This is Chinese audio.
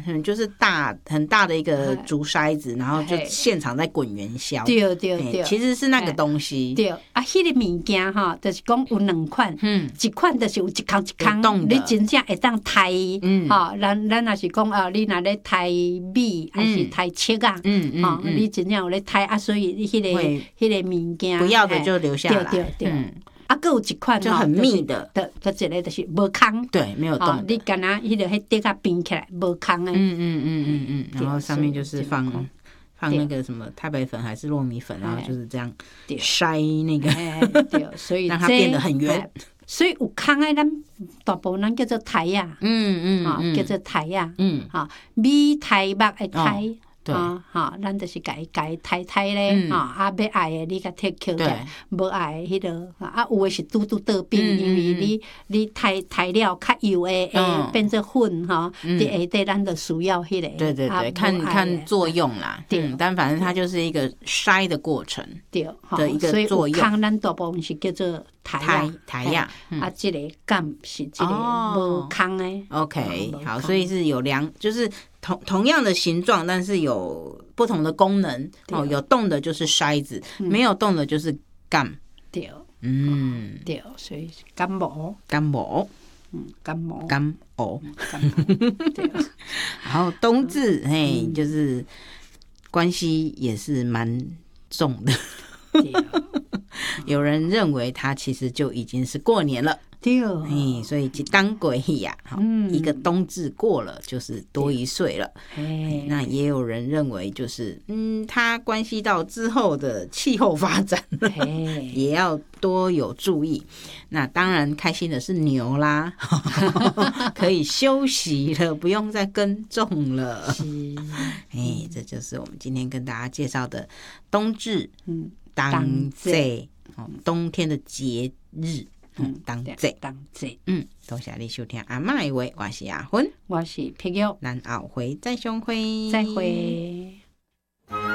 就是很大的一个竹筛子，然后就现场在滚元宵。 对对对， 其实是那个东西。 对啊，迄个物件哈，就是讲有2款，一款就是有一空一空，你真正会当抬，哈，咱若是讲啊，你若咧抬米还是抬切啊，哈，你真正有咧抬啊，所以你迄个物件不要的就留下来。 对对对。啊，还有一款就很密的， 一个就是无空， 对，没有动的。 你敢若迄个迄底下冰起来无空的， 然后上面就是放那个什么太白粉还是糯米粉，然后就是这样筛那个， 对，所以让它变得很圆。 所以有空的咱大部分人叫做台呀，叫做台呀，米台肉的台。 对哈，咱就是家抬咧，啊，要爱的你甲摕捡起来，无爱的迄个啊，有的是拄倒冰，因为你抬了较油的，会变做粉哈，伫下底咱就需要迄个。 对对对，看作用啦。但反正它就是一个筛的过程， 对的一个作用。 所以有空咱大部分是叫做台呀，啊，这个甘是这个无空的。 OK， 好，所以是有就是同样的形状，但是有不同的功能。有动的就是筛子，没有动的就是甘。 对，对，所以甘毛。 甘藕。对。然后冬至，就是关系也是蛮重的。有人认为它其实就已经是过年了。 对， 所以当鬼呀，一个冬至过了就是多1岁了。那也有人认为就是它关系到之后的气候发展，也要多有注意。那当然开心的是牛啦，可以休息了，不用再耕种了。这就是我们今天跟大家介绍的冬至，当祭，冬天的节日。当祭，多谢你收听阿嬷的话，我是阿芬， 我是碧玉， 咱后回再相会， 再会。